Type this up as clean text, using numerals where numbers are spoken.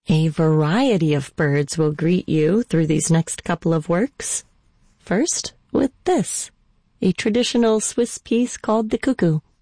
A variety of birds will greet you through these next couple of works. First, with this, a traditional Swiss piece called the cuckoo.